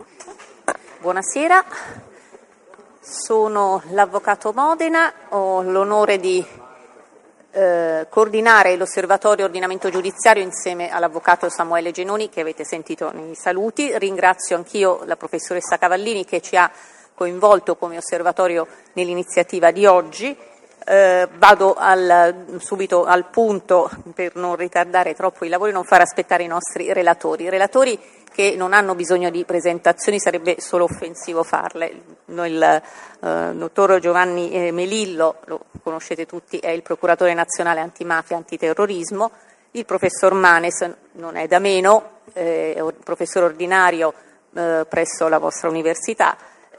Buonasera, sono l'Avvocato Modena, ho l'onore di coordinare l'Osservatorio Ordinamento Giudiziario insieme all'Avvocato Samuele Genoni, che avete sentito nei saluti. Ringrazio anch'io la Professoressa Cavallini che ci ha coinvolto come osservatorio nell'iniziativa di oggi. Vado subito al punto per non ritardare troppo i lavori, non far aspettare i nostri relatori che non hanno bisogno di presentazioni, sarebbe solo offensivo farle. Il dottor Giovanni Melillo, lo conoscete tutti, è il procuratore nazionale antimafia e antiterrorismo. Il professor Manes non è da meno, è professore ordinario presso la vostra università.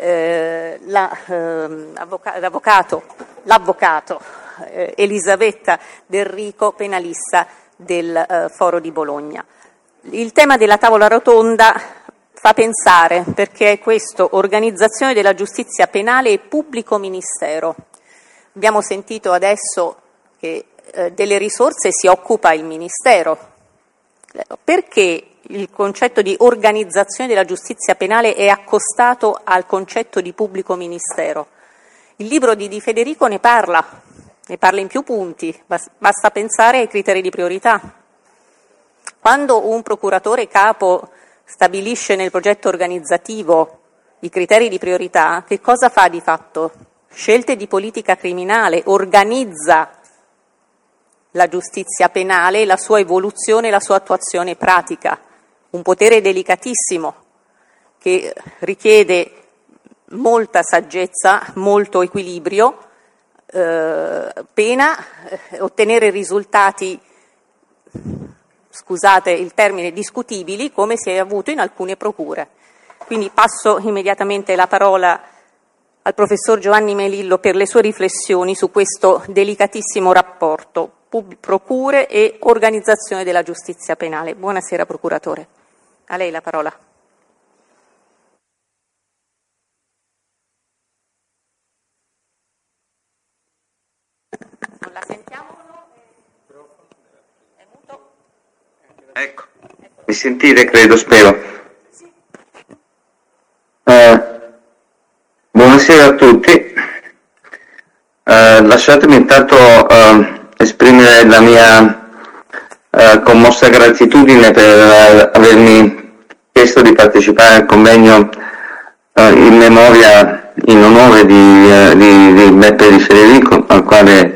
L'avvocato Elisabetta Del Rico, penalista del Foro di Bologna. Il tema della tavola rotonda fa pensare, perché è questo: organizzazione della giustizia penale e pubblico ministero. Abbiamo sentito adesso che delle risorse si occupa il Ministero. Perché il concetto di organizzazione della giustizia penale è accostato al concetto di pubblico ministero? Il libro di Di Federico ne parla in più punti, basta pensare ai criteri di priorità. Quando un procuratore capo stabilisce nel progetto organizzativo i criteri di priorità, che cosa fa di fatto? Scelte di politica criminale, organizza la giustizia penale, la sua evoluzione, la sua attuazione pratica. Un potere delicatissimo che richiede molta saggezza, molto equilibrio, pena ottenere risultati, scusate il termine, discutibili, come si è avuto in alcune procure. Quindi passo immediatamente la parola al professor Giovanni Melillo per le sue riflessioni su questo delicatissimo rapporto procure e organizzazione della giustizia penale. Buonasera procuratore, a lei la parola. Non la sentiamo? È muto? Ecco, mi sentite, credo, spero. Buonasera a tutti. Lasciatemi intanto esprimere la mia commossa gratitudine per avermi chiesto di partecipare al convegno in onore di Beppe Di Federico, al quale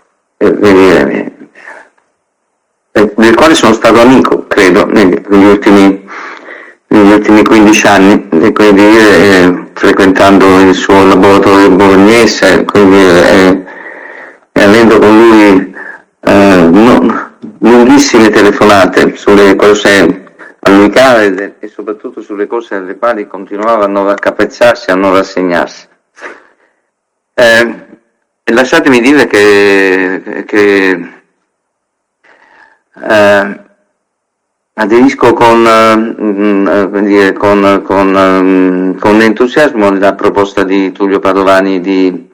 del quale sono stato amico, credo, negli ultimi 15 anni, e quindi frequentando il suo laboratorio bolognese, quindi e avendo con lui lunghissime telefonate sulle cose a lui care e soprattutto sulle cose alle quali continuava a non raccapezzarsi, a non rassegnarsi. E lasciatemi dire che aderisco con entusiasmo alla proposta di Tullio Padovani di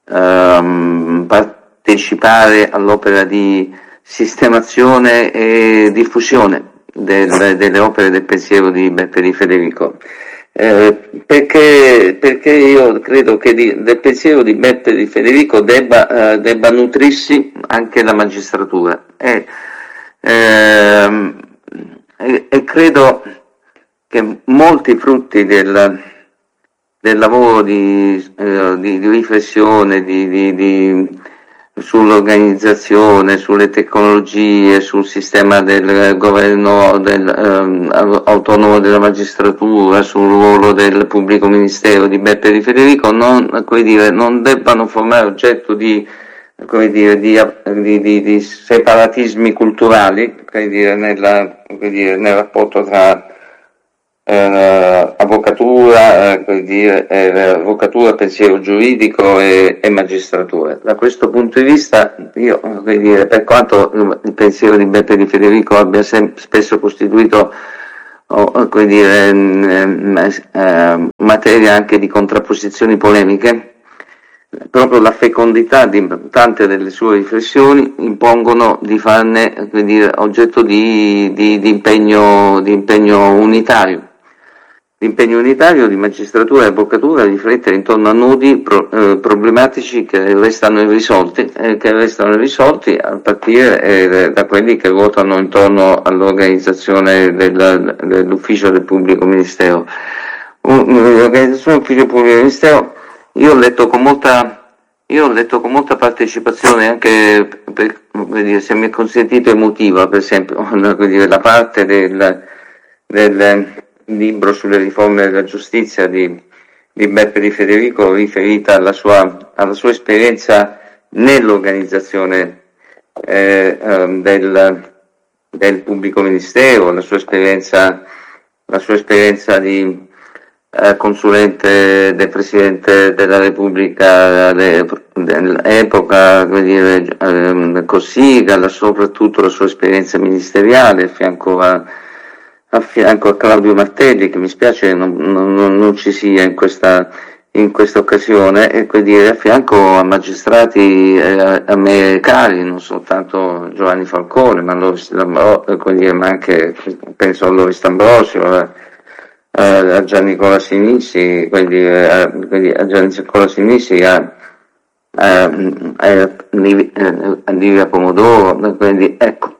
partecipare all'opera di sistemazione e diffusione delle opere del pensiero di Beppe Di Federico, perché io credo che del pensiero di Beppe Di Federico debba nutrirsi anche la magistratura e credo che molti frutti del lavoro di riflessione sull'organizzazione, sulle tecnologie, sul sistema del governo autonomo della magistratura, sul ruolo del pubblico ministero di Beppe Di Federico non debbano formare oggetto di separatismi culturali, nel rapporto tra avvocatura, avvocatura, pensiero giuridico e magistratura. Da questo punto di vista, io, per quanto il pensiero di Beppe Di Federico abbia spesso costituito materia anche di contrapposizioni polemiche, proprio la fecondità di tante delle sue riflessioni impongono di farne oggetto di impegno unitario. l'impegno unitario di magistratura e avvocatura a riflettere intorno a nodi problematici che restano irrisolti a partire da quelli che ruotano intorno all'organizzazione dell'ufficio del pubblico ministero. L'organizzazione dell'ufficio del pubblico ministero io ho letto con molta partecipazione, anche per dire, se mi è consentito, emotiva, per esempio la parte del libro sulle riforme della giustizia di Beppe Di Federico, riferita alla sua esperienza nell'organizzazione del pubblico ministero, la sua esperienza di consulente del Presidente della Repubblica dell'epoca, Cossiga, soprattutto la sua esperienza ministeriale a fianco a Claudio Martelli, che mi spiace non ci sia in questa occasione, e a fianco a magistrati a me cari, non soltanto Giovanni Falcone, ma anche penso a Loris Ambrosio, a Gian Nicola Sinissi, a Livia Pomodoro, ecco.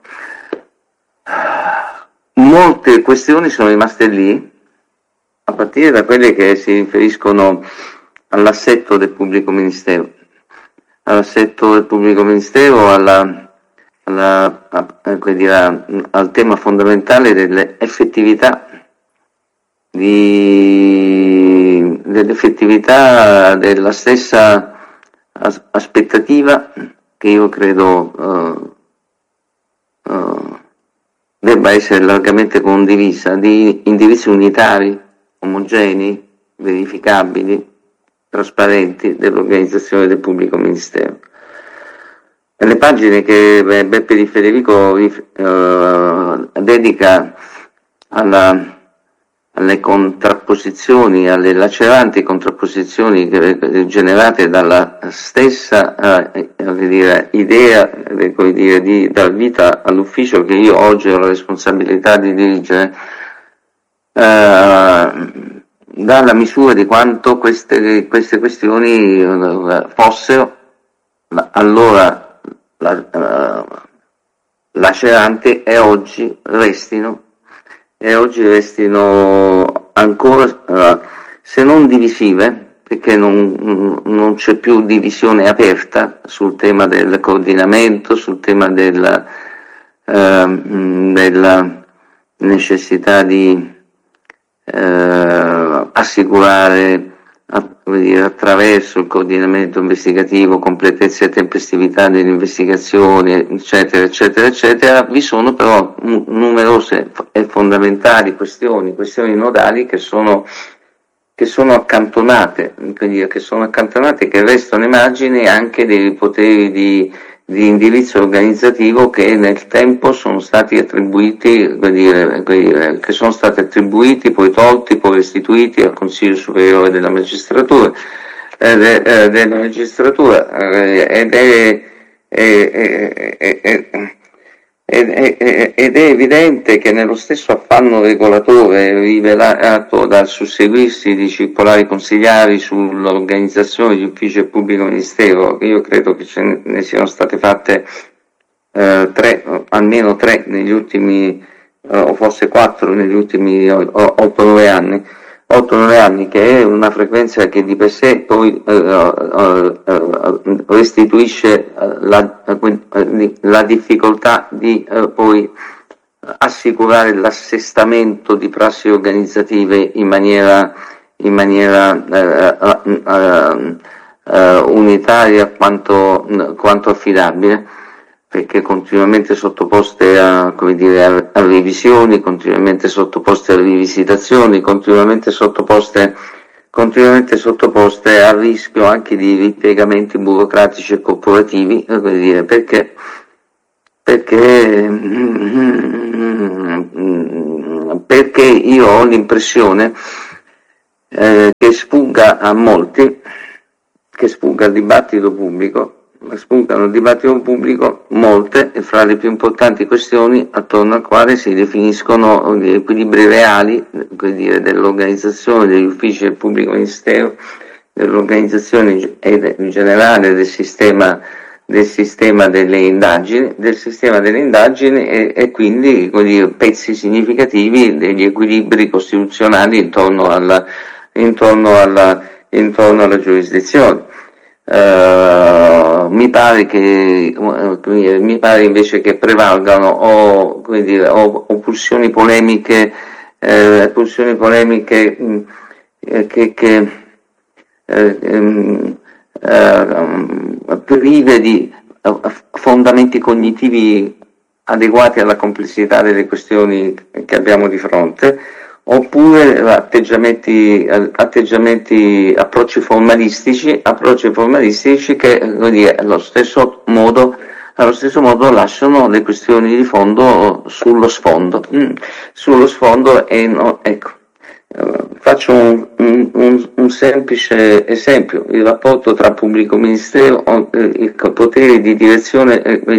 Molte questioni sono rimaste lì, a partire da quelle che si riferiscono all'assetto del pubblico ministero, al tema fondamentale dell'effettività della stessa aspettativa che io credo debba essere largamente condivisa, di indirizzi unitari, omogenei, verificabili, trasparenti dell'organizzazione del pubblico ministero. Le pagine che Beppe Di Federico dedica alle contrapposizioni, alle laceranti contrapposizioni generate dalla stessa idea di dar vita all'ufficio che io oggi ho la responsabilità di dirigere, dà la misura di quanto queste questioni fossero allora laceranti e oggi restino ancora, se non divisive, perché non c'è più divisione aperta sul tema del coordinamento, sul tema della necessità di assicurare attraverso il coordinamento investigativo completezza e tempestività delle investigazioni, eccetera. Vi sono però numerose e fondamentali questioni nodali che sono accantonate, che restano ai margini anche dei poteri di indirizzo organizzativo che nel tempo sono stati attribuiti, poi tolti, poi restituiti al Consiglio Superiore della Magistratura, ed è evidente che nello stesso affanno regolatore rivelato dal susseguirsi di circolari consigliari sull'organizzazione di uffici del pubblico ministero, io credo che ne siano state fatte almeno 3 negli ultimi, o forse 4 negli ultimi 8-9 anni, che è una frequenza che di per sé poi restituisce la difficoltà di poi assicurare l'assestamento di prassi organizzative in maniera unitaria quanto affidabile, perché continuamente sottoposte a revisioni, continuamente sottoposte a rivisitazioni, continuamente sottoposte al rischio anche di ripiegamenti burocratici e corporativi, perché io ho l'impressione che sfugga a molti, che sfugga al dibattito pubblico, spuntano al dibattito pubblico molte e fra le più importanti questioni attorno al quale si definiscono gli equilibri reali dell'organizzazione degli uffici del pubblico ministero, dell'organizzazione in generale del sistema delle indagini, e quindi pezzi significativi degli equilibri costituzionali intorno alla giurisdizione. Mi pare invece che prevalgano pulsioni polemiche prive di fondamenti cognitivi adeguati alla complessità delle questioni che abbiamo di fronte, oppure approcci formalistici che allo stesso modo lasciano le questioni di fondo sullo sfondo. Faccio un semplice esempio: il rapporto tra pubblico ministero, i poteri di direzione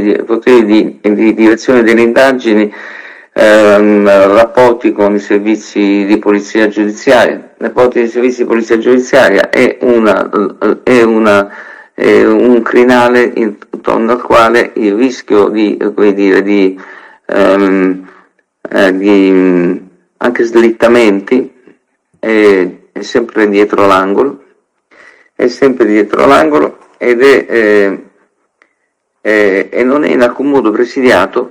delle indagini, rapporti con i servizi di polizia giudiziaria. Rapporti di servizi di polizia giudiziaria è un crinale intorno al quale il rischio di anche slittamenti è sempre dietro l'angolo, e non è in alcun modo presidiato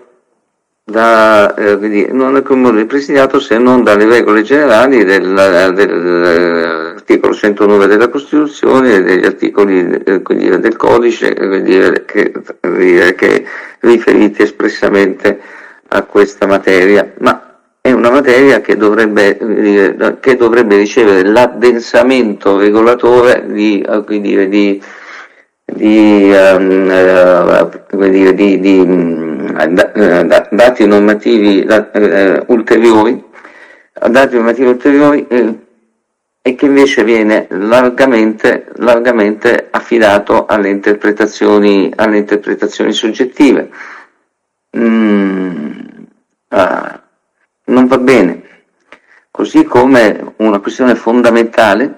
se non dalle regole generali dell'articolo 109 della Costituzione e degli articoli del codice che riferiti espressamente a questa materia. Ma è una materia che dovrebbe ricevere l'addensamento regolatore di dati normativi ulteriori, e che invece viene largamente affidato alle interpretazioni soggettive. Non va bene. Così come una questione fondamentale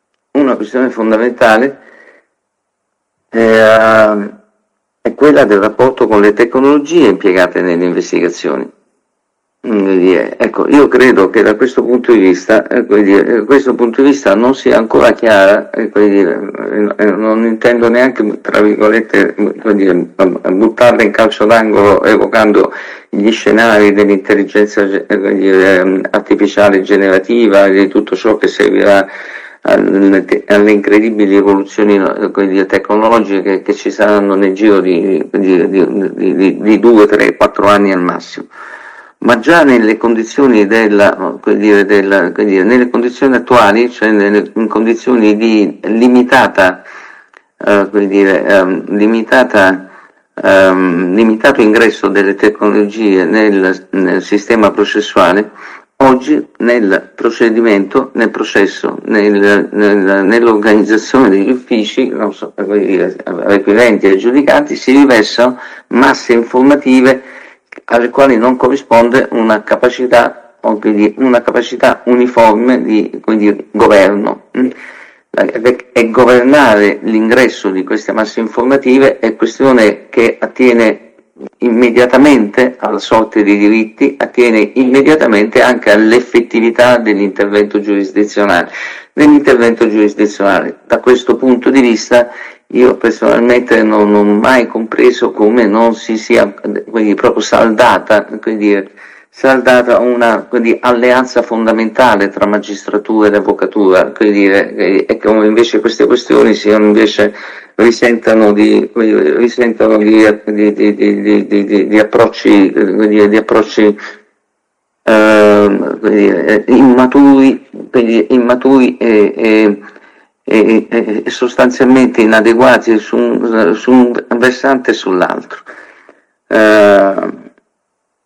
è quella del rapporto con le tecnologie impiegate nelle investigazioni. Ecco, io credo che da questo punto di vista non sia ancora chiara, non intendo neanche, tra virgolette, buttarla in calcio d'angolo evocando gli scenari dell'intelligenza artificiale generativa e di tutto ciò che servirà alle incredibili evoluzioni tecnologiche che ci saranno nel giro di 2, 3, 4 anni al massimo. Ma già nelle condizioni nelle condizioni attuali, cioè in condizioni di limitato ingresso delle tecnologie nel sistema processuale, oggi nel procedimento, nel processo, nell'organizzazione degli uffici, requirenti e giudicati, si riversano masse informative alle quali non corrisponde una capacità uniforme di governo. E governare l'ingresso di queste masse informative è questione che attiene immediatamente alla sorte dei diritti, attiene immediatamente anche all'effettività dell'intervento giurisdizionale. Da questo punto di vista io personalmente non ho mai compreso come non si sia proprio saldata una alleanza fondamentale tra magistratura ed avvocatura, e come invece queste questioni risentano di approcci immaturi e sostanzialmente inadeguati su un versante e sull'altro.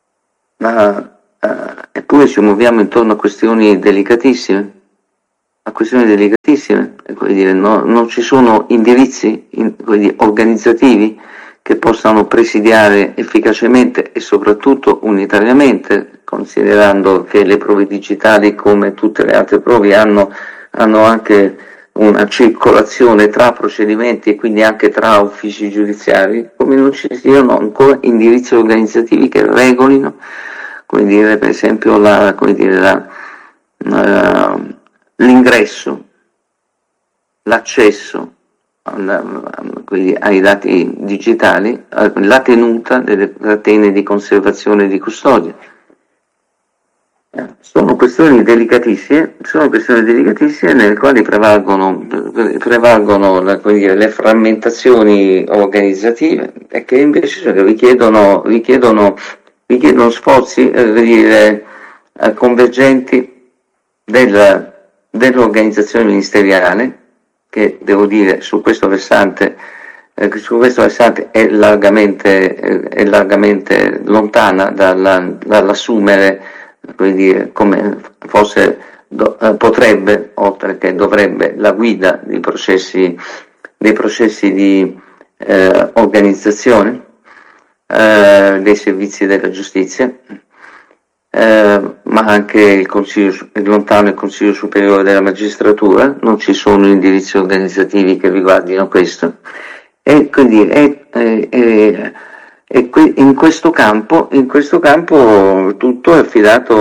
Eppure ci muoviamo intorno a questioni delicatissime, questioni delicatissime, non ci sono indirizzi organizzativi che possano presidiare efficacemente e soprattutto unitariamente, considerando che le prove digitali, come tutte le altre prove, hanno anche una circolazione tra procedimenti e quindi anche tra uffici giudiziari, come non ci siano ancora indirizzi organizzativi che regolino, per esempio l'ingresso, l'accesso ai dati digitali, la tenuta delle catene di conservazione e di custodia. Sono questioni delicatissime nelle quali prevalgono le frammentazioni organizzative e che invece richiedono sforzi convergenti dell'organizzazione ministeriale, che devo dire su questo versante è largamente lontana dall'assumere, come forse potrebbe, oltre che dovrebbe, la guida dei processi di organizzazione dei servizi della giustizia, ma anche lontano il Consiglio Superiore della Magistratura. Non ci sono indirizzi organizzativi che riguardino questo, e quindi in questo campo tutto è affidato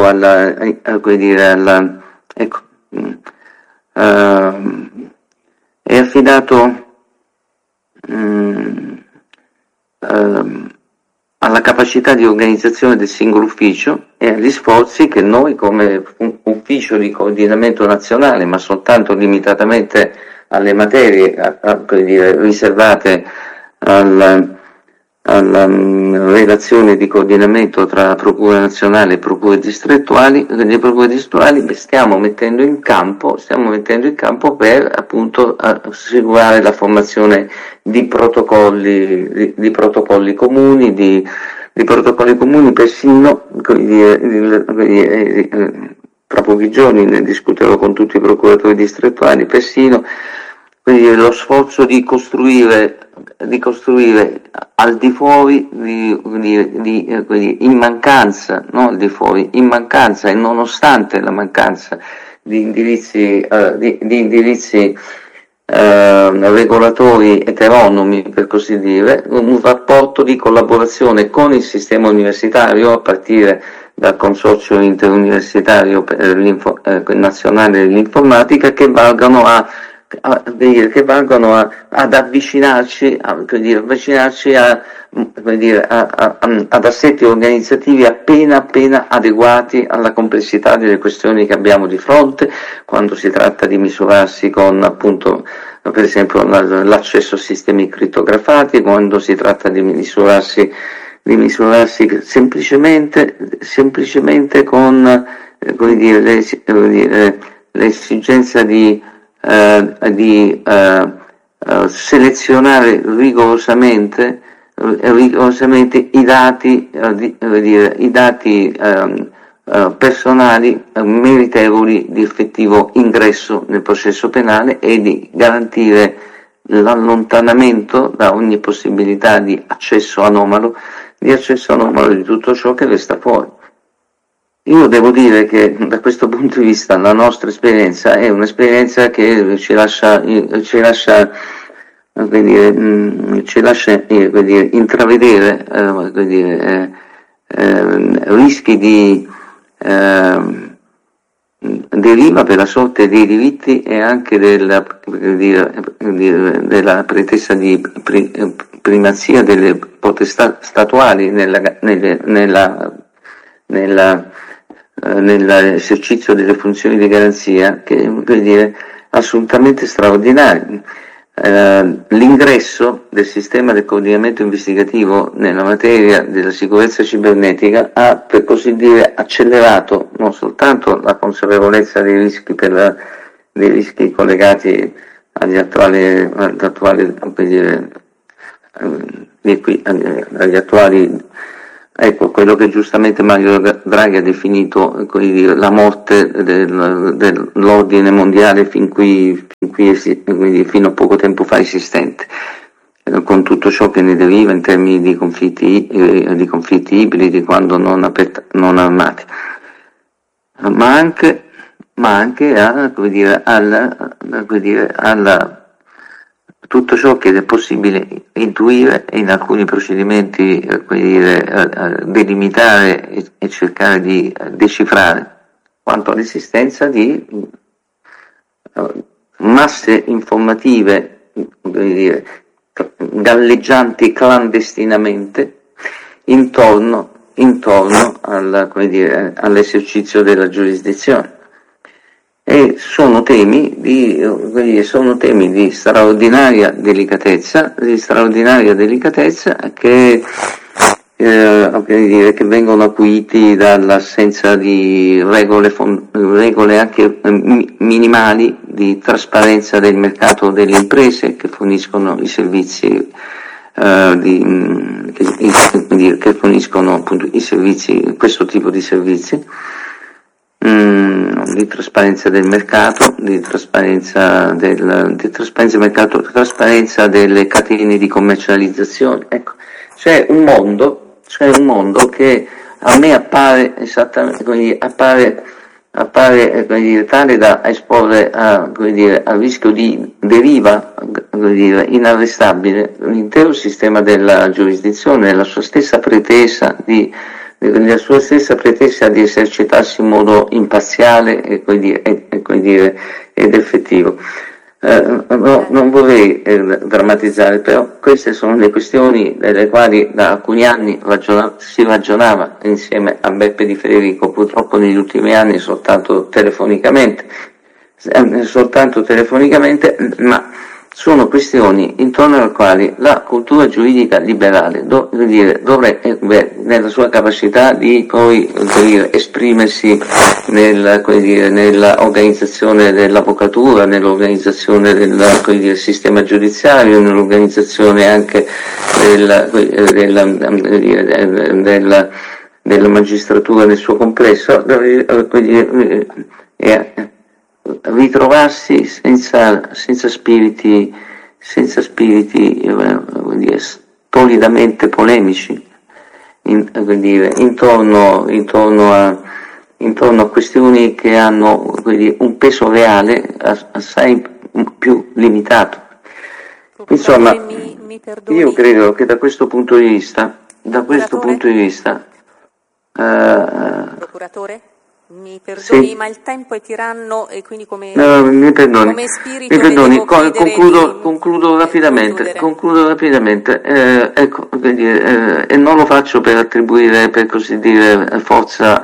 alla capacità di organizzazione del singolo ufficio e agli sforzi che noi, come ufficio di coordinamento nazionale, ma soltanto limitatamente alle materie riservate alla relazione di coordinamento tra Procura Nazionale e Procure Distrettuali, stiamo mettendo in campo per appunto assicurare la formazione di protocolli comuni, persino, tra pochi giorni ne discuterò con tutti i procuratori distrettuali, persino lo sforzo di costruire al di fuori, in mancanza e nonostante la mancanza di indirizzi regolatori eteronomi, per così dire, un rapporto di collaborazione con il sistema universitario, a partire dal Consorzio Interuniversitario Nazionale dell'Informatica, che valgono ad avvicinarci ad assetti organizzativi appena adeguati alla complessità delle questioni che abbiamo di fronte, quando si tratta di misurarsi con, appunto, per esempio l'accesso a sistemi crittografati, quando si tratta di misurarsi semplicemente con l'esigenza di selezionare rigorosamente i dati personali meritevoli di effettivo ingresso nel processo penale e di garantire l'allontanamento da ogni possibilità di accesso anomalo di tutto ciò che resta fuori. Io devo dire che da questo punto di vista la nostra esperienza è un'esperienza che ci lascia intravedere rischi di deriva per la sorte dei diritti e anche della pretesa di primazia delle potestà statuali nell'esercizio delle funzioni di garanzia, che assolutamente straordinari. L'ingresso del sistema del coordinamento investigativo nella materia della sicurezza cibernetica ha, per così dire, accelerato non soltanto la consapevolezza dei rischi collegati agli attuali ecco, quello che giustamente Mario Draghi ha definito la morte dell'ordine mondiale quindi fino a poco tempo fa esistente, con tutto ciò che ne deriva in termini di conflitti ibridi quando non armati, ma anche alla tutto ciò che è possibile intuire e in alcuni procedimenti delimitare e cercare di decifrare quanto all'esistenza di masse informative galleggianti clandestinamente intorno all'esercizio della giurisdizione. E sono temi di straordinaria delicatezza che vengono acuiti dall'assenza di regole anche minimali di trasparenza del mercato delle imprese che forniscono i servizi che forniscono appunto i servizi, questo tipo di servizi, di trasparenza del mercato, di trasparenza del mercato, trasparenza delle catene di commercializzazione. Ecco, c'è un mondo che a me appare tale da esporre al rischio di deriva inarrestabile l'intero sistema della giurisdizione, la sua stessa pretesa di esercitarsi in modo imparziale ed effettivo. Non vorrei drammatizzare, però queste sono le questioni delle quali da alcuni anni si ragionava insieme a Beppe Di Federico, purtroppo negli ultimi anni soltanto telefonicamente, ma sono questioni intorno alle quali la cultura giuridica liberale dovrebbe, nella sua capacità di poi esprimersi nella organizzazione dell'avvocatura, nell'organizzazione del sistema giudiziario, nell'organizzazione anche della magistratura nel suo complesso, ritrovarsi senza spiriti stolidamente polemici intorno a questioni che hanno un peso reale assai più limitato. Insomma, io credo che da questo punto di vista Procuratore? Mi perdoni, sì. Ma il tempo è tiranno e quindi come spirito concludo rapidamente. E non lo faccio per attribuire, per così dire, forza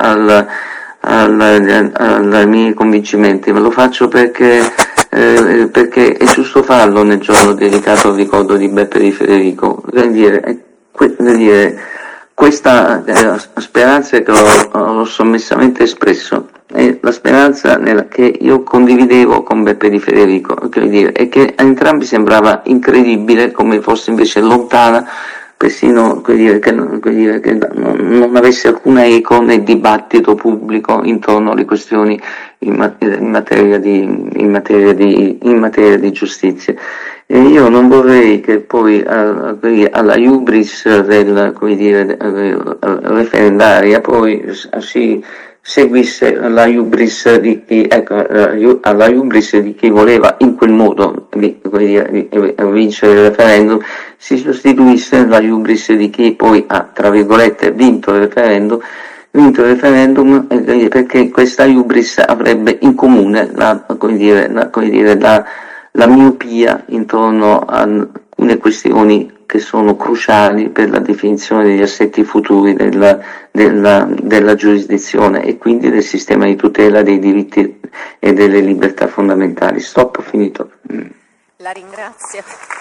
ai miei convincimenti, ma lo faccio perché è giusto farlo nel giorno dedicato al ricordo di Beppe Di Federico. Questa speranza che ho sommessamente espresso è la speranza che io condividevo con Beppe Di Federico, e che a entrambi sembrava incredibile come fosse invece lontana, persino che non avesse alcuna eco nel dibattito pubblico intorno alle questioni in materia di giustizia. E io non vorrei che poi alla hubris referendaria poi si seguisse la hubris di chi, alla hubris di chi voleva in quel modo vincere il referendum, si sostituisse la hubris di chi poi ha, tra virgolette, vinto il referendum, perché questa hubris avrebbe in comune la miopia intorno a alcune questioni che sono cruciali per la definizione degli assetti futuri della giurisdizione e quindi del sistema di tutela dei diritti e delle libertà fondamentali. Stop, finito. La ringrazio.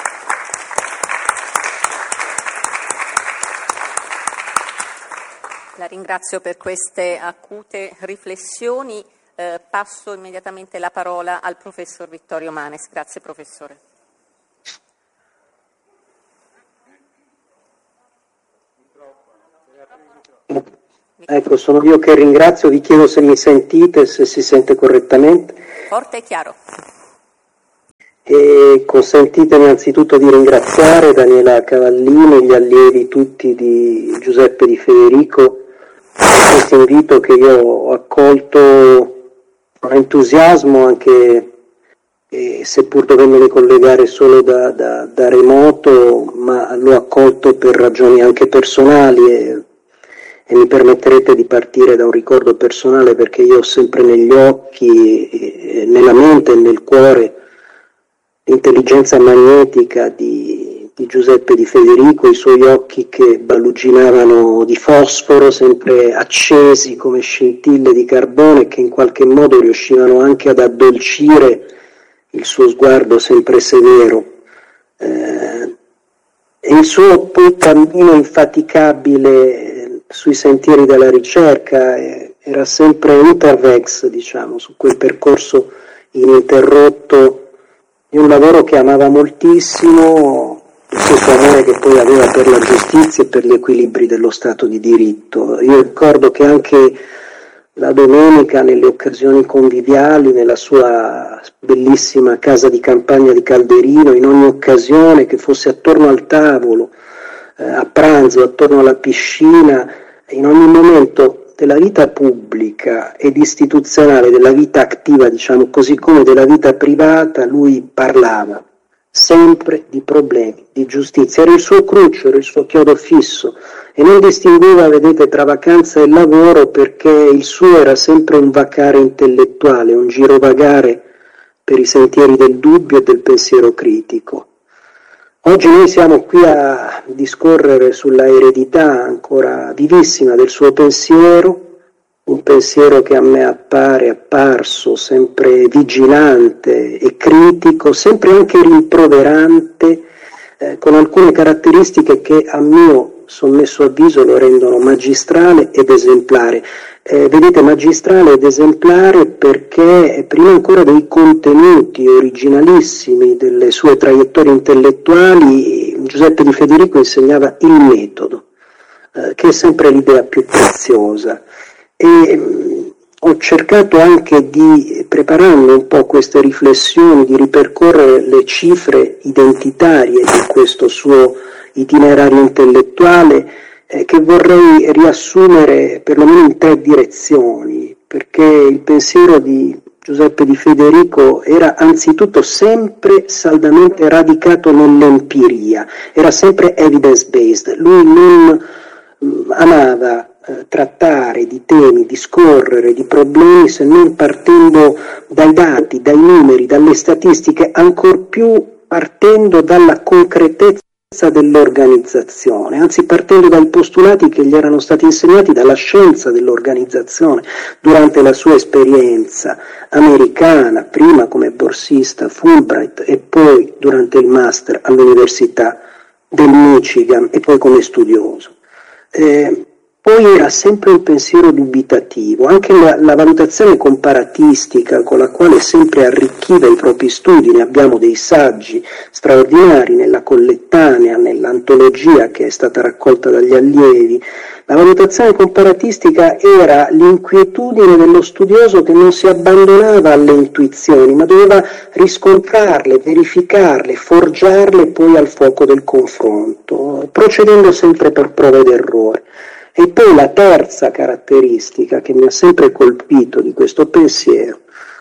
La ringrazio per queste acute riflessioni. Passo immediatamente la parola al professor Vittorio Manes. Grazie professore. Ecco, sono io che ringrazio, vi chiedo se mi sentite, se si sente correttamente. Forte e chiaro. E consentitemi anzitutto di ringraziare Daniela Cavallini, gli allievi tutti di Giuseppe Di Federico, per questo invito che io ho accolto con entusiasmo, anche seppur dovendomi collegare solo da remoto, ma l'ho accolto per ragioni anche personali e mi permetterete di partire da un ricordo personale, perché io ho sempre negli occhi, nella mente e nel cuore l'intelligenza magnetica di Giuseppe Di Federico, i suoi occhi che baluginavano di fosforo, sempre accesi come scintille di carbone, che in qualche modo riuscivano anche ad addolcire il suo sguardo sempre severo. E il suo poi cammino infaticabile sui sentieri della ricerca era sempre intervex, diciamo, su quel percorso ininterrotto di un lavoro che amava moltissimo, il stesso amore che poi aveva per la giustizia e per gli equilibri dello Stato di diritto. Io ricordo che anche la domenica, nelle occasioni conviviali, nella sua bellissima casa di campagna di Calderino, in ogni occasione, che fosse attorno al tavolo, a pranzo, attorno alla piscina, in ogni momento della vita pubblica ed istituzionale, della vita attiva, diciamo così, come della vita privata, lui parlava sempre di problemi, di giustizia. Era il suo cruccio, era il suo chiodo fisso, e non distingueva, vedete, tra vacanza e lavoro, perché il suo era sempre un vacare intellettuale, un girovagare per i sentieri del dubbio e del pensiero critico. Oggi noi siamo qui a discorrere sulla eredità ancora vivissima del suo pensiero, un pensiero che a me appare apparso sempre vigilante e critico, sempre anche rimproverante, con alcune caratteristiche che a mio sommesso avviso lo rendono magistrale ed esemplare. Vedete, magistrale ed esemplare perché prima ancora dei contenuti originalissimi delle sue traiettorie intellettuali, Giuseppe Di Federico insegnava il metodo, che è sempre l'idea più preziosa. E ho cercato anche di, preparando un po' queste riflessioni, di ripercorrere le cifre identitarie di questo suo itinerario intellettuale, che vorrei riassumere perlomeno in 3 direzioni, perché il pensiero di Giuseppe Di Federico era anzitutto sempre saldamente radicato nell'empiria, era sempre evidence-based. Lui non amava trattare di temi, discorrere di problemi se non partendo dai dati, dai numeri, dalle statistiche, ancor più partendo dalla concretezza dell'organizzazione, anzi partendo dai postulati che gli erano stati insegnati dalla scienza dell'organizzazione durante la sua esperienza americana, prima come borsista Fulbright e poi durante il master all'Università del Michigan e poi come studioso. Poi era sempre un pensiero dubitativo, anche la valutazione comparatistica con la quale sempre arricchiva i propri studi. Ne abbiamo dei saggi straordinari nella collettanea, nell'antologia che è stata raccolta dagli allievi. La valutazione comparatistica era l'inquietudine dello studioso che non si abbandonava alle intuizioni, ma doveva riscontrarle, verificarle, forgiarle poi al fuoco del confronto, procedendo sempre per prova ed errore. E poi la terza caratteristica che mi ha sempre colpito di questo pensiero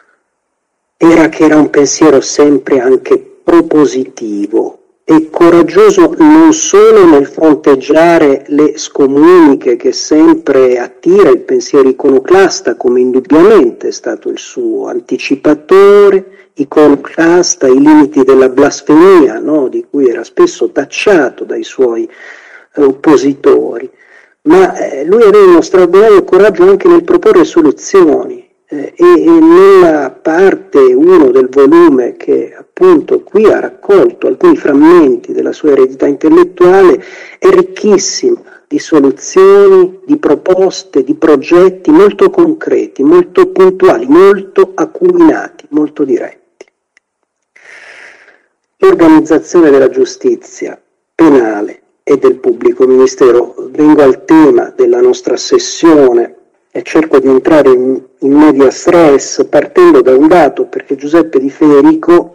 era che era un pensiero sempre anche propositivo e coraggioso, non solo nel fronteggiare le scomuniche che sempre attira il pensiero iconoclasta, come indubbiamente è stato il suo, anticipatore, iconoclasta, i limiti della blasfemia, no? Di cui era spesso tacciato dai suoi oppositori. Ma lui aveva uno straordinario coraggio anche nel proporre soluzioni e nella parte 1 del volume che appunto qui ha raccolto alcuni frammenti della sua eredità intellettuale è ricchissima di soluzioni, di proposte, di progetti molto concreti, molto puntuali, molto acuminati, molto diretti. L'organizzazione della giustizia penale e del pubblico ministero. Vengo al tema della nostra sessione e cerco di entrare in medias res partendo da un dato, perché Giuseppe Di Federico,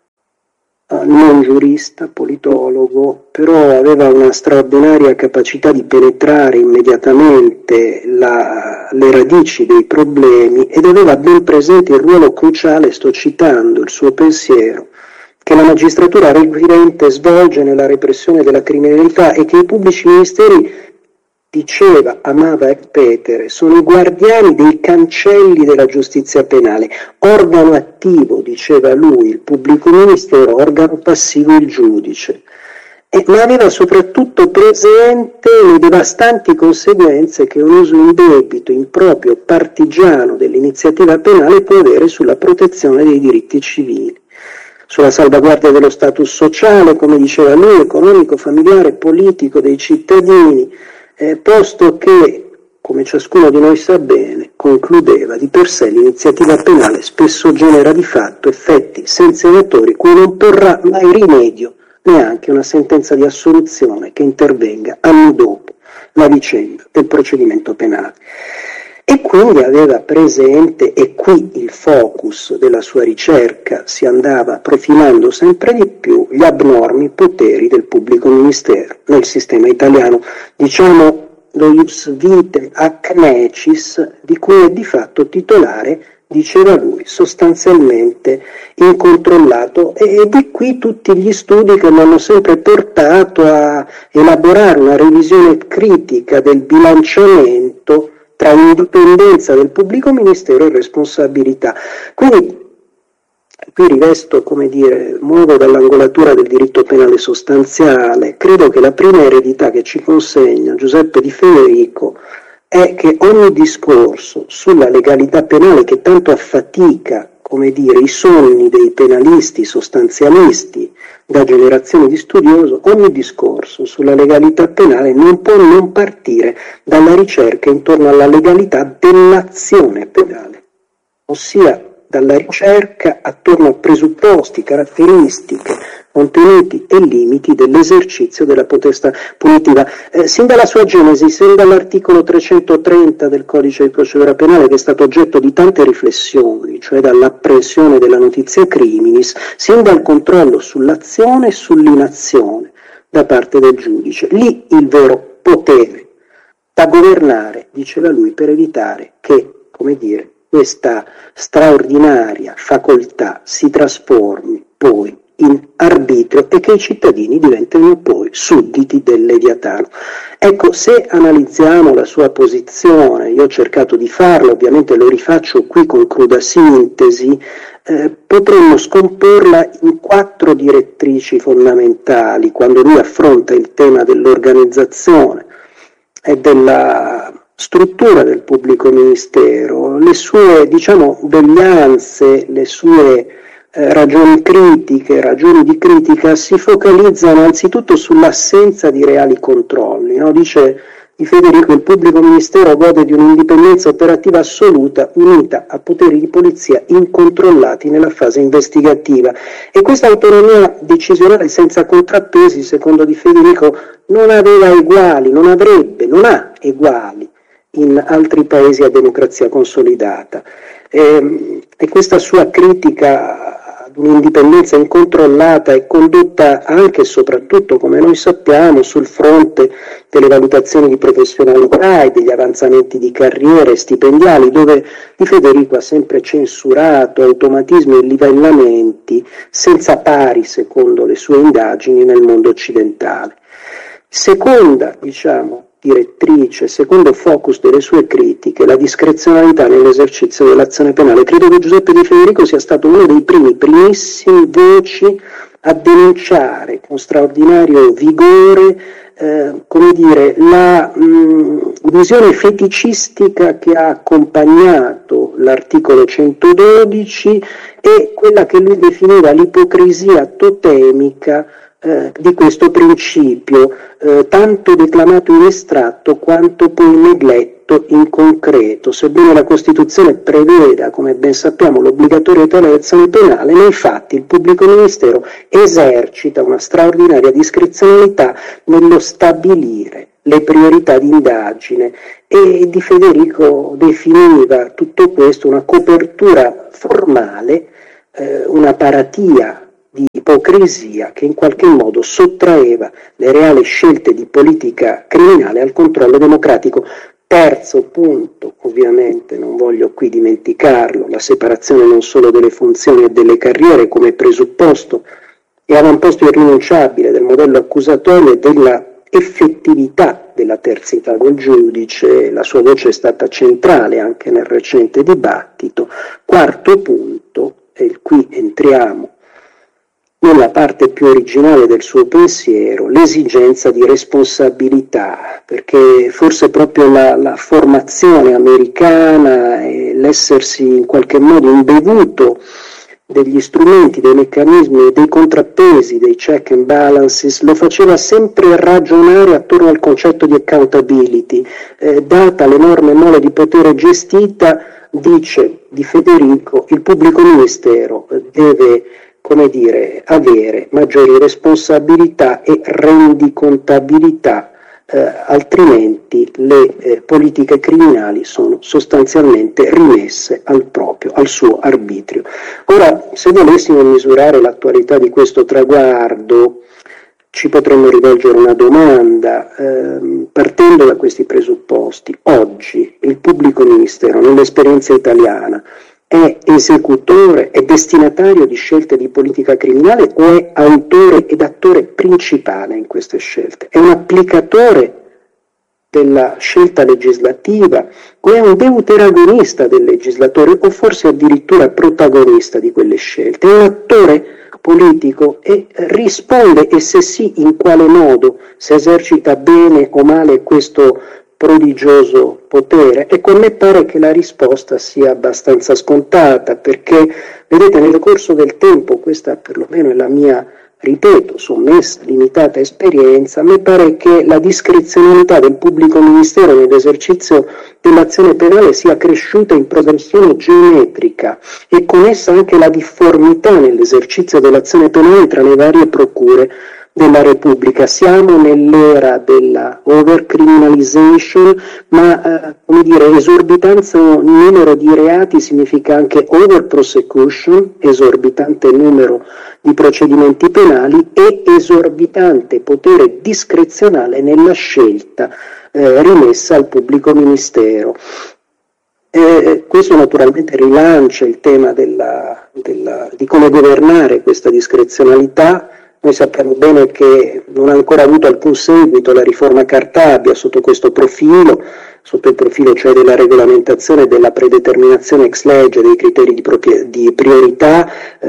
non giurista, politologo, però aveva una straordinaria capacità di penetrare immediatamente le radici dei problemi ed aveva ben presente il ruolo cruciale, sto citando il suo pensiero, che la magistratura requirente svolge nella repressione della criminalità e che i pubblici ministeri, diceva, amava ripetere, sono i guardiani dei cancelli della giustizia penale, organo attivo, diceva lui, il pubblico ministero, organo passivo il giudice. Ma aveva soprattutto presente le devastanti conseguenze che un uso indebito, improprio, partigiano dell'iniziativa penale può avere sulla protezione dei diritti civili, sulla salvaguardia dello status sociale, come diceva lui, economico, familiare, politico dei cittadini, posto che, come ciascuno di noi sa bene, concludeva, di per sé l'iniziativa penale spesso genera di fatto effetti sanzionatori cui non porrà mai rimedio neanche una sentenza di assoluzione che intervenga anni dopo la vicenda del procedimento penale. E quindi aveva presente, e qui il focus della sua ricerca si andava profilando sempre di più, gli abnormi poteri del pubblico ministero nel sistema italiano, diciamo lo ius vitem ac necis, di cui è di fatto titolare, diceva lui, sostanzialmente incontrollato, e di qui tutti gli studi che mi hanno sempre portato a elaborare una revisione critica del bilanciamento tra indipendenza del pubblico ministero e responsabilità. Quindi qui rivesto, muovo dall'angolatura del diritto penale sostanziale. Credo che la prima eredità che ci consegna Giuseppe Di Federico è che ogni discorso sulla legalità penale, che tanto affatica, i sonni dei penalisti sostanzialisti da generazioni di studiosi, ogni discorso sulla legalità penale non può non partire dalla ricerca intorno alla legalità dell'azione penale, ossia dalla ricerca attorno a presupposti, caratteristiche, contenuti e limiti dell'esercizio della potestà punitiva. Sin dalla sua genesi, sin dall'articolo 330 del Codice di procedura penale, che è stato oggetto di tante riflessioni, cioè dall'apprensione della notizia criminis, sin dal controllo sull'azione e sull'inazione da parte del giudice. Lì il vero potere da governare, diceva lui, per evitare che, questa straordinaria facoltà si trasformi poi in arbitrio e che i cittadini diventino poi sudditi del Leviatano. Ecco, se analizziamo la sua posizione, io ho cercato di farlo, ovviamente lo rifaccio qui con cruda sintesi, potremmo scomporla in 4 direttrici fondamentali quando lui affronta il tema dell'organizzazione e della struttura del pubblico ministero, le sue devianze, le sue ragioni di critica si focalizzano anzitutto sull'assenza di reali controlli. Dice Di Federico, il pubblico ministero gode di un'indipendenza operativa assoluta unita a poteri di polizia incontrollati nella fase investigativa, e questa autonomia decisionale senza contrappesi, secondo Di Federico, non ha eguali in altri paesi a democrazia consolidata. E questa sua critica ad un'indipendenza incontrollata è condotta anche e soprattutto, come noi sappiamo, sul fronte delle valutazioni di professionalità e degli avanzamenti di carriere stipendiali, dove Di Federico ha sempre censurato automatismi e livellamenti senza pari, secondo le sue indagini, nel mondo occidentale. Seconda, direttrice, secondo focus delle sue critiche, la discrezionalità nell'esercizio dell'azione penale. Credo che Giuseppe Di Federico sia stato uno dei primissimi voci a denunciare con straordinario vigore la visione feticistica che ha accompagnato l'articolo 112 e quella che lui definiva l'ipocrisia totemica di questo principio, tanto declamato in estratto quanto poi negletto fatto in concreto, sebbene la Costituzione preveda, come ben sappiamo, l'obbligatorietà dell'azione penale, nei fatti il pubblico ministero esercita una straordinaria discrezionalità nello stabilire le priorità di indagine, e Di Federico definiva tutto questo una copertura formale, una paratia di ipocrisia che in qualche modo sottraeva le reali scelte di politica criminale al controllo democratico. Terzo punto, ovviamente non voglio qui dimenticarlo, la separazione non solo delle funzioni e delle carriere come presupposto e avamposto irrinunciabile del modello accusatorio e della effettività della terzietà del giudice. La sua voce è stata centrale anche nel recente dibattito. Quarto punto, e qui entriamo nella parte più originale del suo pensiero, l'esigenza di responsabilità, perché forse proprio la formazione americana e l'essersi in qualche modo imbevuto degli strumenti, dei meccanismi e dei contrappesi, dei check and balances, lo faceva sempre ragionare attorno al concetto di accountability. Data l'enorme mole di potere gestita, dice Di Federico, il pubblico ministero deve, come dire, avere maggiori responsabilità e rendicontabilità, altrimenti le politiche criminali sono sostanzialmente rimesse al suo arbitrio. Ora, se volessimo misurare l'attualità di questo traguardo, ci potremmo rivolgere una domanda, partendo da questi presupposti. Oggi il pubblico ministero, nell'esperienza italiana, è esecutore, è destinatario di scelte di politica criminale o è autore ed attore principale in queste scelte? È un applicatore della scelta legislativa o è un deuteragonista del legislatore o forse addirittura protagonista di quelle scelte? È un attore politico e risponde, e se sì, in quale modo, se esercita bene o male questo prodigioso potere? Ecco, a me pare che la risposta sia abbastanza scontata, perché, vedete, nel corso del tempo, questa perlomeno è la mia, ripeto, sommessa, limitata esperienza, a me pare che la discrezionalità del pubblico ministero nell'esercizio dell'azione penale sia cresciuta in progressione geometrica e con essa anche la difformità nell'esercizio dell'azione penale tra le varie procure della Repubblica. Siamo nell'era della overcriminalization, ma come dire, esorbitanza numero di reati significa anche overprosecution, esorbitante numero di procedimenti penali e esorbitante potere discrezionale nella scelta rimessa al pubblico ministero. Questo naturalmente rilancia il tema di come governare questa discrezionalità. Noi sappiamo bene che non ha ancora avuto alcun seguito la riforma Cartabia sotto questo profilo, sotto il profilo cioè della regolamentazione e della predeterminazione ex legge dei criteri di priorità.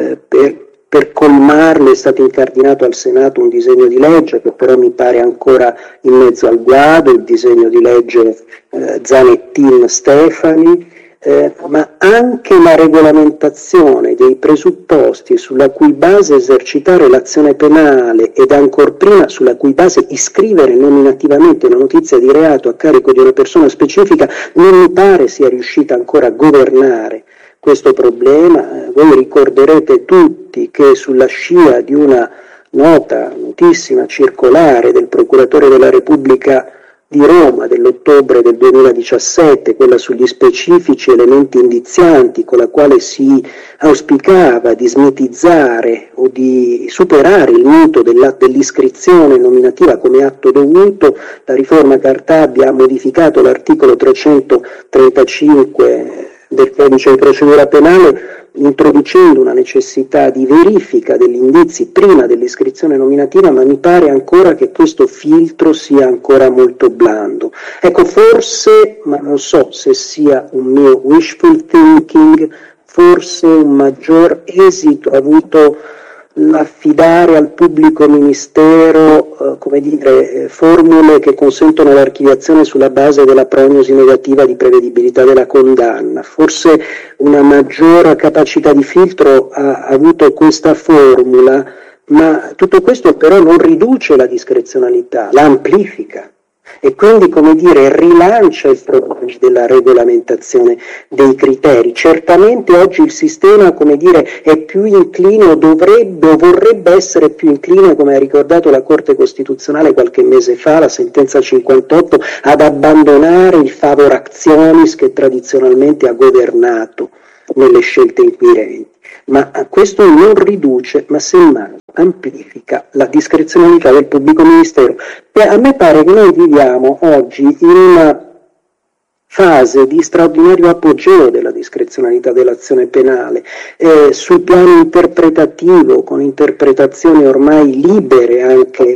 Per colmarlo è stato incardinato al Senato un disegno di legge che però mi pare ancora in mezzo al guado, il disegno di legge Zanettin-Stefani, ma anche la regolamentazione dei presupposti sulla cui base esercitare l'azione penale ed ancor prima sulla cui base iscrivere nominativamente una notizia di reato a carico di una persona specifica non mi pare sia riuscita ancora a governare questo problema. Voi ricorderete tutti che sulla scia di una notissima circolare del procuratore della Repubblica di Roma dell'ottobre del 2017, quella sugli specifici elementi indizianti, con la quale si auspicava di smitizzare o di superare il mito dell'iscrizione nominativa come atto dovuto, la riforma Cartabia ha modificato l'articolo 335 del codice di procedura penale, introducendo una necessità di verifica degli indizi prima dell'iscrizione nominativa, ma mi pare ancora che questo filtro sia ancora molto blando. Ecco, forse, ma non so se sia un mio wishful thinking, forse un maggior esito ha avuto l'affidare al pubblico ministero, formule che consentono l'archiviazione sulla base della prognosi negativa di prevedibilità della condanna. Forse una maggiore capacità di filtro ha avuto questa formula, ma tutto questo però non riduce la discrezionalità, la amplifica e quindi, rilancia il problema norme, della regolamentazione dei criteri. Certamente oggi il sistema, come dire, è più incline o dovrebbe o vorrebbe essere più incline, come ha ricordato la Corte Costituzionale qualche mese fa, la sentenza 58, ad abbandonare il favor actionis che tradizionalmente ha governato nelle scelte inquirenti. Ma questo non riduce, ma semmai amplifica la discrezionalità del pubblico ministero. A me pare che noi viviamo oggi in una fase di straordinario apogeo della discrezionalità dell'azione penale, sul piano interpretativo, con interpretazioni ormai libere anche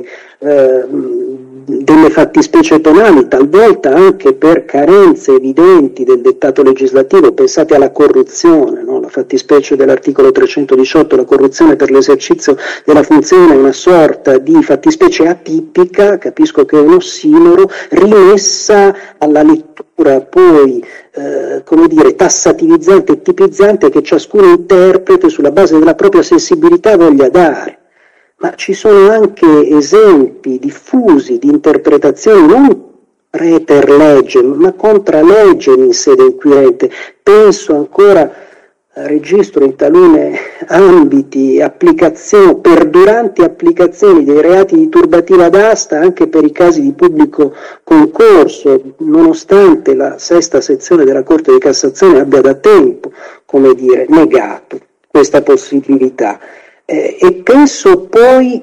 delle fattispecie penali, talvolta anche per carenze evidenti del dettato legislativo. Pensate alla corruzione, no? La fattispecie dell'articolo 318, la corruzione per l'esercizio della funzione è una sorta di fattispecie atipica, capisco che è un ossimoro, rimessa alla lettura poi come dire, tassativizzante e tipizzante che ciascun interprete sulla base della propria sensibilità voglia dare. Ma ci sono anche esempi diffusi di interpretazioni non preter legem, ma contra legem in sede inquirente. Penso ancora, registro in talune ambiti perduranti applicazioni dei reati di turbativa d'asta anche per i casi di pubblico concorso, nonostante la sesta sezione della Corte di Cassazione abbia da tempo, come dire, negato questa possibilità. E penso poi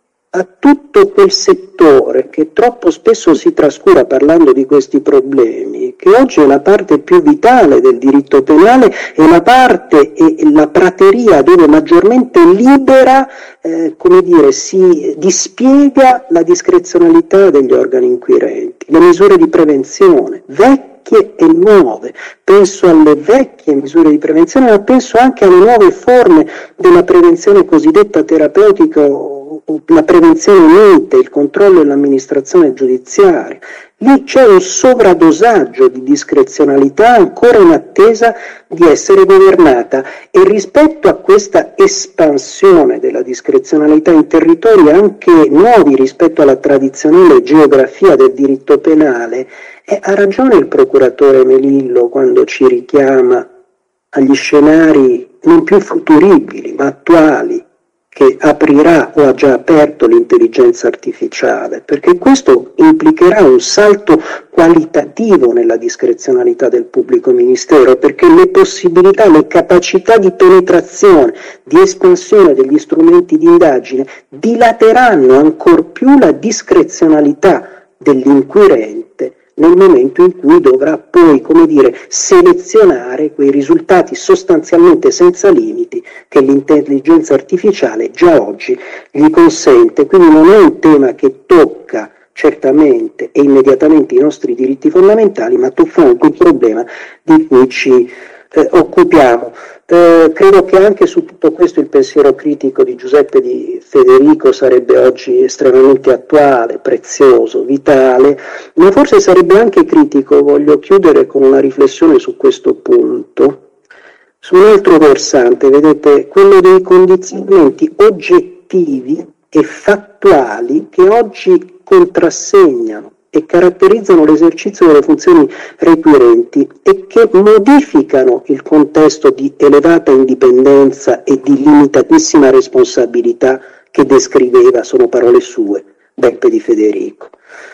a tutto quel settore che troppo spesso si trascura parlando di questi problemi, che oggi è la parte più vitale del diritto penale, è la parte e la prateria dove maggiormente libera, come dire, si dispiega la discrezionalità degli organi inquirenti, le misure di prevenzione, vecchie e nuove. Penso alle vecchie misure di prevenzione, ma penso anche alle nuove forme della prevenzione cosiddetta terapeutica o la prevenzione mite, il controllo e l'amministrazione giudiziaria. Lì c'è un sovradosaggio di discrezionalità ancora in attesa di essere governata, e rispetto a questa espansione della discrezionalità in territori anche nuovi rispetto alla tradizionale geografia del diritto penale, ha ragione il procuratore Melillo quando ci richiama agli scenari non più futuribili ma attuali che aprirà o ha già aperto l'intelligenza artificiale, perché questo implicherà un salto qualitativo nella discrezionalità del pubblico ministero, perché le possibilità, le capacità di penetrazione, di espansione degli strumenti di indagine dilateranno ancor più la discrezionalità dell'inquirente nel momento in cui dovrà poi, come dire, selezionare quei risultati sostanzialmente senza limiti che l'intelligenza artificiale già oggi gli consente. Quindi non è un tema che tocca certamente e immediatamente i nostri diritti fondamentali, ma tocca anche il problema di cui ci occupiamo. Credo che anche su tutto questo il pensiero critico di Giuseppe Di Federico sarebbe oggi estremamente attuale, prezioso, vitale, ma forse sarebbe anche critico. Voglio chiudere con una riflessione su questo punto. Su un altro versante, vedete, quello dei condizionamenti oggettivi e fattuali che oggi contrassegnano e caratterizzano l'esercizio delle funzioni requirenti e che modificano il contesto di elevata indipendenza e di limitatissima responsabilità che descriveva, sono parole sue, Beppe Di Federico.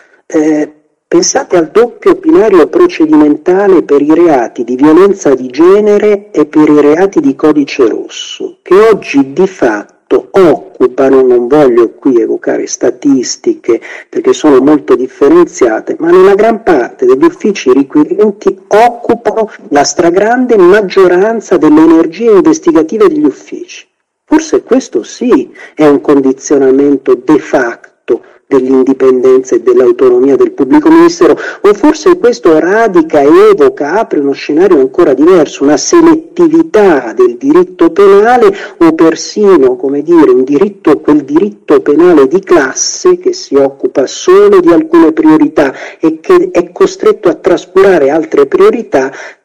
Pensate al doppio binario procedimentale per i reati di violenza di genere e per i reati di codice rosso, che oggi di fatto occupano, non voglio qui evocare statistiche perché sono molto differenziate, ma nella gran parte degli uffici requirenti occupano la stragrande maggioranza delle energie investigative degli uffici. Forse questo sì è un condizionamento de facto dell'indipendenza e dell'autonomia del pubblico ministero, o forse questo radica, evoca, apre uno scenario ancora diverso, una selettività del diritto penale o persino, come dire, quel diritto penale di classe che si occupa solo di alcune priorità e che è costretto a trascurare altre priorità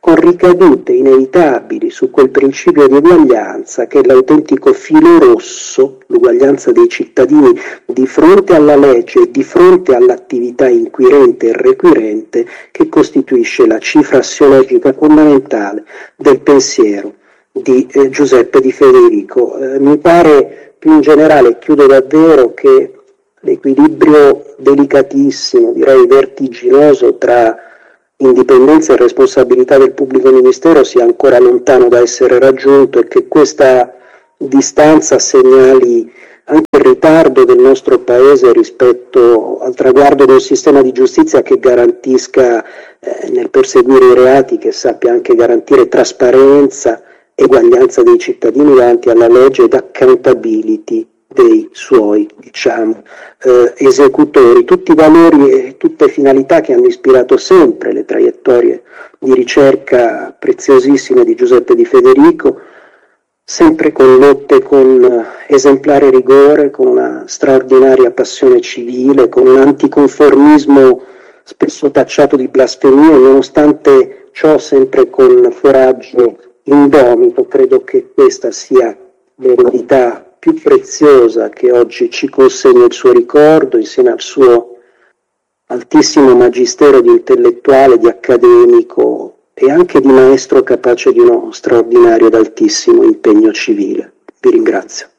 con ricadute inevitabili su quel principio di uguaglianza che è l'autentico filo rosso, l'uguaglianza dei cittadini di fronte alla legge e di fronte all'attività inquirente e requirente, che costituisce la cifra assiologica fondamentale del pensiero di Giuseppe Di Federico. Mi pare più in generale, chiudo davvero, che l'equilibrio delicatissimo, direi vertiginoso, tra indipendenza e responsabilità del pubblico ministero sia ancora lontano da essere raggiunto e che questa distanza segnali anche il ritardo del nostro Paese rispetto al traguardo di un sistema di giustizia che garantisca nel perseguire i reati, che sappia anche garantire trasparenza, eguaglianza dei cittadini davanti alla legge ed accountability dei suoi, esecutori, tutti i valori e tutte finalità che hanno ispirato sempre le traiettorie di ricerca preziosissime di Giuseppe Di Federico, sempre condotte con esemplare rigore, con una straordinaria passione civile, con un anticonformismo spesso tacciato di blasfemia, e nonostante ciò sempre con coraggio indomito. Credo che questa sia l'eredità più preziosa che oggi ci consegna il suo ricordo, insieme al suo altissimo magistero di intellettuale, di accademico e anche di maestro capace di uno straordinario ed altissimo impegno civile. Vi ringrazio.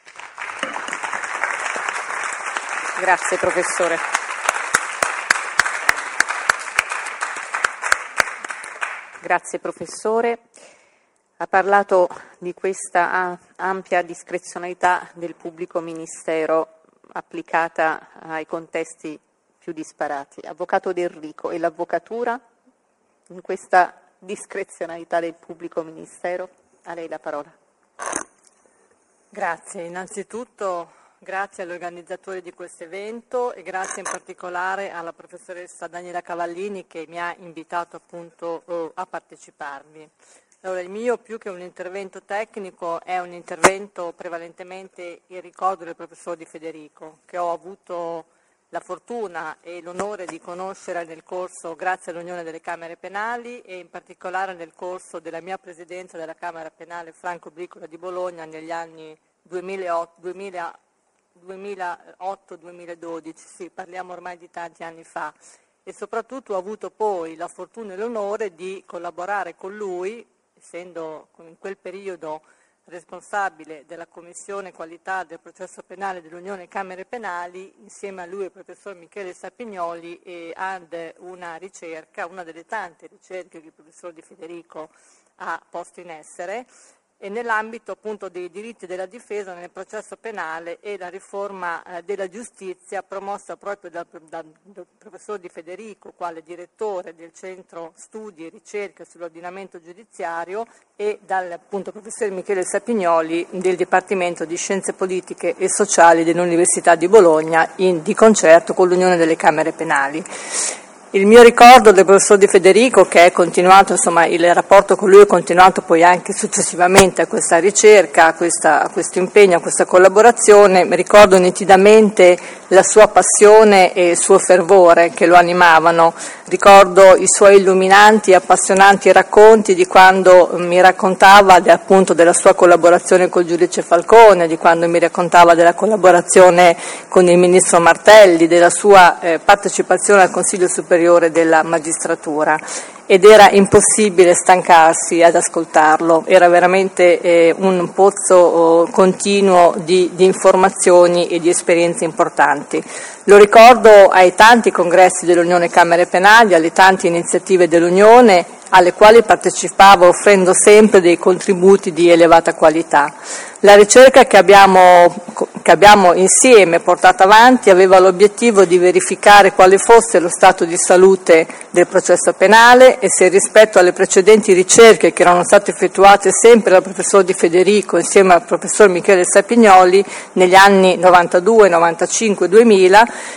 Grazie professore. Grazie professore. Ha parlato di questa ampia discrezionalità del pubblico ministero applicata ai contesti più disparati. Avvocato Del Rico, e l'avvocatura in questa discrezionalità del pubblico ministero? A lei la parola. Grazie. Innanzitutto grazie agli organizzatori di questo evento e grazie in particolare alla professoressa Daniela Cavallini che mi ha invitato appunto a parteciparvi. Allora, il mio, più che un intervento tecnico, è un intervento prevalentemente in ricordo del professor Di Federico, che ho avuto la fortuna e l'onore di conoscere nel corso, grazie all'Unione delle Camere Penali, e in particolare nel corso della mia presidenza della Camera Penale Franco-Bricola di Bologna negli anni 2008-2012, sì, parliamo ormai di tanti anni fa, e soprattutto ho avuto poi la fortuna e l'onore di collaborare con lui, essendo in quel periodo responsabile della Commissione Qualità del Processo Penale dell'Unione Camere Penali, insieme a lui il professor Michele Sapignoli, e ad una ricerca, una delle tante ricerche che il professor Di Federico ha posto in essere, e nell'ambito appunto dei diritti della difesa nel processo penale e la riforma della giustizia promossa proprio dal professor Di Federico, quale direttore del Centro Studi e Ricerche sull'ordinamento giudiziario, e dal appunto professor Michele Sapignoli del Dipartimento di Scienze Politiche e Sociali dell'Università di Bologna, di concerto con l'Unione delle Camere Penali. Il mio ricordo del professor Di Federico, che è continuato, insomma, il rapporto con lui è continuato poi anche successivamente a questa ricerca, a questo impegno, a questa collaborazione. Mi ricordo nitidamente la sua passione e il suo fervore che lo animavano. Ricordo i suoi illuminanti e appassionanti racconti di quando mi raccontava appunto della sua collaborazione col giudice Falcone, di quando mi raccontava della collaborazione con il ministro Martelli, della sua partecipazione al Consiglio Superiore della magistratura, ed era impossibile stancarsi ad ascoltarlo, era veramente un pozzo continuo di informazioni e di esperienze importanti. Lo ricordo ai tanti congressi dell'Unione Camere Penali, alle tante iniziative dell'Unione alle quali partecipavo offrendo sempre dei contributi di elevata qualità. La ricerca che abbiamo insieme portato avanti aveva l'obiettivo di verificare quale fosse lo stato di salute del processo penale e se rispetto alle precedenti ricerche che erano state effettuate sempre dal professor Di Federico insieme al professor Michele Sapignoli negli anni 92, 95, 2000,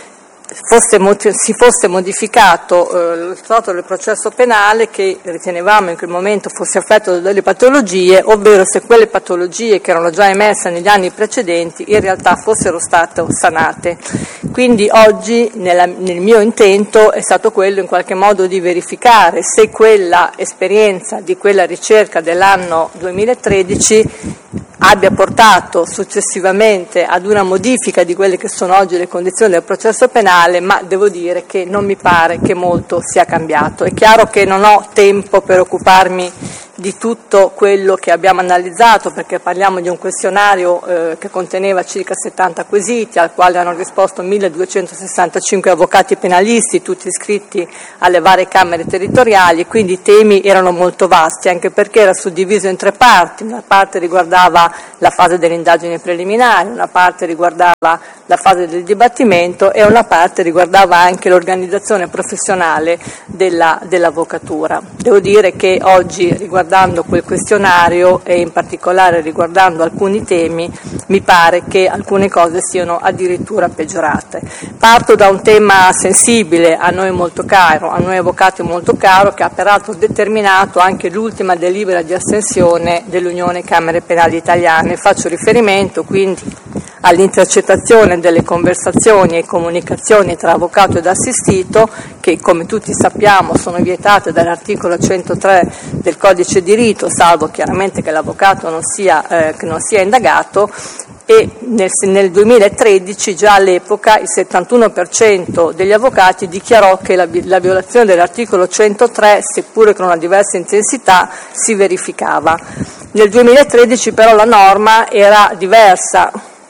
si fosse modificato lo stato del processo penale, che ritenevamo in quel momento fosse affetto da delle patologie, ovvero se quelle patologie che erano già emerse negli anni precedenti in realtà fossero state sanate. Quindi oggi nel mio intento è stato quello in qualche modo di verificare se quella esperienza di quella ricerca dell'anno 2013 abbia portato successivamente ad una modifica di quelle che sono oggi le condizioni del processo penale, ma devo dire che non mi pare che molto sia cambiato. È chiaro che non ho tempo per occuparmi di tutto quello che abbiamo analizzato, perché parliamo di un questionario che conteneva circa 70 quesiti, al quale hanno risposto 1265 avvocati penalisti, tutti iscritti alle varie camere territoriali, quindi i temi erano molto vasti, anche perché era suddiviso in tre parti. Una parte riguardava la fase delle indagini preliminari, una parte riguardava la fase del dibattimento e una parte riguardava anche l'organizzazione professionale dell'avvocatura. Devo dire che oggi, riguardando quel questionario e in particolare riguardando alcuni temi, mi pare che alcune cose siano addirittura peggiorate. Parto da un tema sensibile, a noi molto caro, a noi avvocati molto caro, che ha peraltro determinato anche l'ultima delibera di astensione dell'Unione Camere Penali Italiane. Faccio riferimento quindi all'intercettazione delle conversazioni e comunicazioni tra avvocato ed assistito, che come tutti sappiamo sono vietate dall'articolo 103 del Codice di Rito, salvo chiaramente che l'avvocato non sia indagato, e nel 2013 già all'epoca il 71% degli avvocati dichiarò che la violazione dell'articolo 103, seppure con una diversa intensità, si verificava. Nel 2013 però la norma era diversa.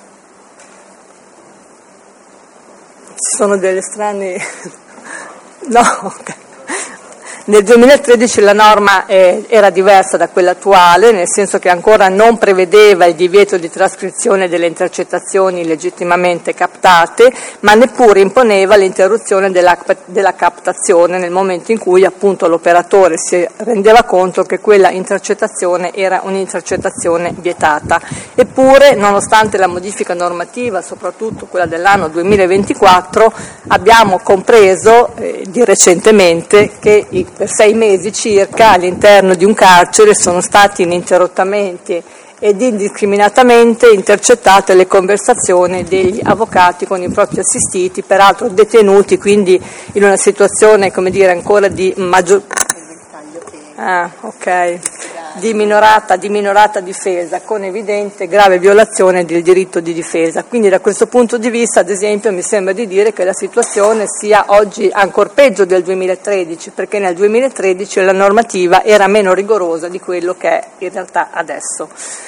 Ci sono delle strane... No, ok. Nel 2013 la norma era diversa da quella attuale, nel senso che ancora non prevedeva il divieto di trascrizione delle intercettazioni legittimamente captate, ma neppure imponeva l'interruzione della captazione nel momento in cui appunto l'operatore si rendeva conto che quella intercettazione era un'intercettazione vietata. Eppure, nonostante la modifica normativa, soprattutto quella dell'anno 2024, abbiamo compreso di recentemente che per 6 mesi circa all'interno di un carcere sono stati ininterrottamente ed indiscriminatamente intercettate le conversazioni degli avvocati con i propri assistiti, peraltro detenuti, quindi in una situazione, come dire, ancora di maggior... di minorata difesa, con evidente grave violazione del diritto di difesa. Quindi da questo punto di vista, ad esempio, mi sembra di dire che la situazione sia oggi ancor peggio del 2013, perché nel 2013 la normativa era meno rigorosa di quello che è in realtà adesso.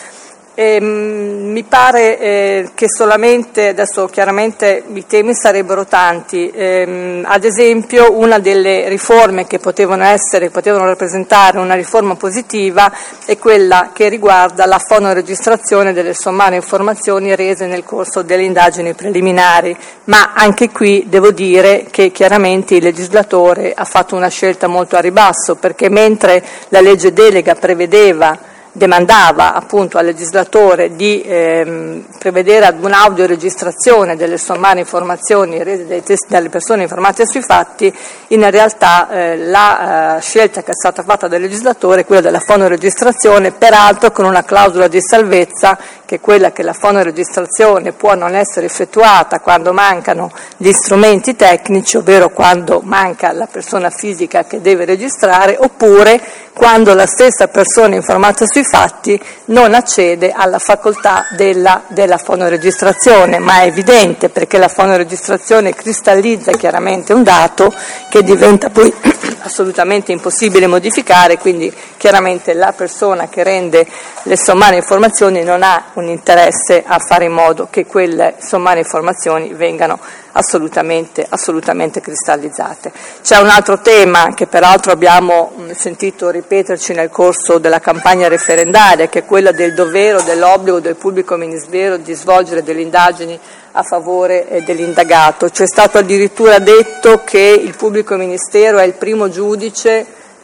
Mi pare che solamente, adesso chiaramente i temi sarebbero tanti, ad esempio una delle riforme che potevano rappresentare una riforma positiva è quella che riguarda la fonoregistrazione delle sommarie informazioni rese nel corso delle indagini preliminari, ma anche qui devo dire che chiaramente il legislatore ha fatto una scelta molto a ribasso, perché mentre la legge delega demandava appunto al legislatore di prevedere ad un'audioregistrazione delle sommarie informazioni rese dalle persone informate sui fatti, in realtà la scelta che è stata fatta dal legislatore è quella della fonoregistrazione, peraltro con una clausola di salvezza, che è quella che la fonoregistrazione può non essere effettuata quando mancano gli strumenti tecnici, ovvero quando manca la persona fisica che deve registrare, oppure quando la stessa persona informata sui fatti non accede alla facoltà della fonoregistrazione, ma è evidente, perché la fonoregistrazione cristallizza chiaramente un dato che diventa poi assolutamente impossibile modificare, quindi chiaramente la persona che rende le sommarie informazioni non ha un interesse a fare in modo che quelle sommarie informazioni vengano assolutamente cristallizzate. C'è un altro tema che peraltro abbiamo sentito ripeterci nel corso della campagna referendaria, che è quella del dovere o dell'obbligo del pubblico ministero di svolgere delle indagini a favore dell'indagato. C'è stato addirittura detto che il pubblico ministero è il primo giudice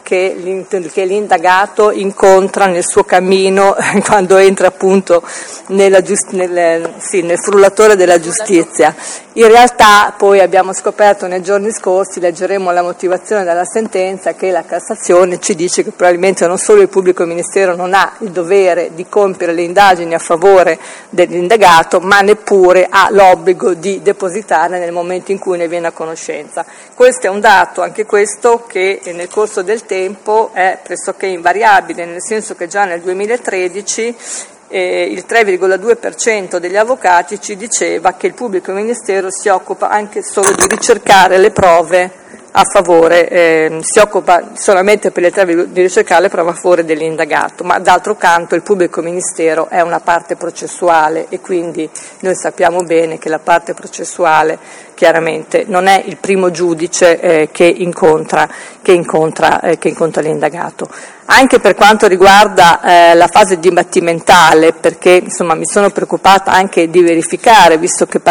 che l'indagato incontra nel suo cammino quando entra appunto nel frullatore della giustizia. In realtà poi abbiamo scoperto nei giorni scorsi, leggeremo la motivazione della sentenza, che la Cassazione ci dice che probabilmente non solo il pubblico ministero non ha il dovere di compiere le indagini a favore dell'indagato, ma neppure ha l'obbligo di depositarle nel momento in cui ne viene a conoscenza. Questo è un dato, anche questo, che nel corso del tempo è pressoché invariabile, nel senso che già nel 2013 il 3,2% degli avvocati ci diceva che il pubblico ministero si occupa anche solo di ricercare le prove a favore, si occupa solamente per di ricercare le prove a favore dell'indagato, ma d'altro canto il pubblico ministero è una parte processuale e quindi noi sappiamo bene che la parte processuale chiaramente non è il primo giudice che incontra l'indagato. Anche per quanto riguarda la fase dibattimentale, perché insomma mi sono preoccupata anche di verificare, visto che